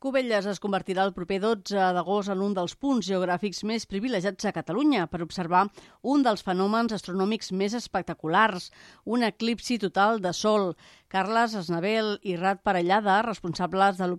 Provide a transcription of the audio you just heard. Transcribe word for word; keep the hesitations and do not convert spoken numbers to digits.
Cubelles es convertirà el proper dotze d'agost en un dels punts geogràfics més privilegiats a Catalunya per observar un dels fenòmens astronòmics més espectaculars, un eclipsi total de Sol. Carles Esnavel i Rat Parellada, responsables de l'Observatori